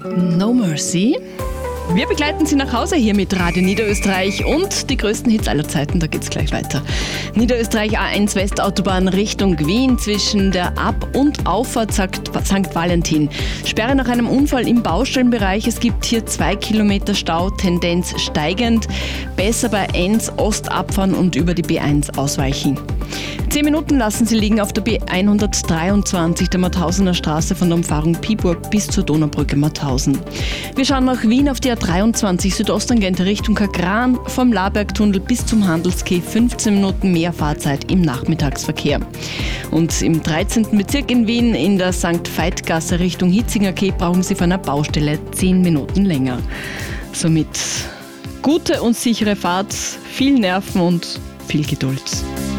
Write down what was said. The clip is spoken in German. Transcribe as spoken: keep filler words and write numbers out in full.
No Mercy. Wir begleiten Sie nach Hause hier mit Radio Niederösterreich und die größten Hits aller Zeiten, da geht's gleich weiter. Niederösterreich A eins Westautobahn Richtung Wien zwischen der Ab- und Auffahrt Sankt Valentin. Sperre nach einem Unfall im Baustellenbereich. Es gibt hier zwei Kilometer Stau, Tendenz steigend. Besser bei Enns Ost abfahren und über die B eins ausweichen. Zehn Minuten lassen Sie liegen auf der B hundertdreiundzwanzig der Mauthausener Straße von der Umfahrung Piburg bis zur Donaubrücke Mauthausen. Wir schauen nach Wien auf die A dreiundzwanzig Südosttangente Richtung Kagran, vom Labergtunnel bis zum Handelsquai fünfzehn Minuten mehr Fahrzeit im Nachmittagsverkehr. Und im dreizehnten Bezirk in Wien in der Sankt Veitgasse Richtung Hitzinger Quai brauchen Sie von einer Baustelle zehn Minuten länger. Somit gute und sichere Fahrt, viel Nerven und viel Geduld.